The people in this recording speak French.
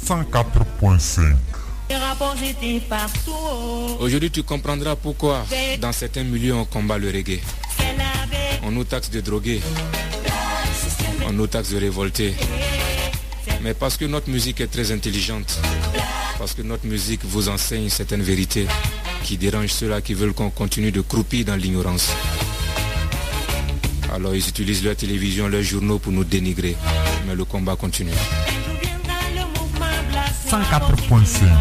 104.5. Aujourd'hui, tu comprendras pourquoi dans certains milieux on combat le reggae. On nous taxe de droguer, on nous taxe de révolter. Mais parce que notre musique est très intelligente, parce que notre musique vous enseigne certaines vérités qui dérangent ceux-là qui veulent qu'on continue de croupir dans l'ignorance. Alors ils utilisent leur télévision, leurs journaux pour nous dénigrer. Mais le combat continue. 104.5.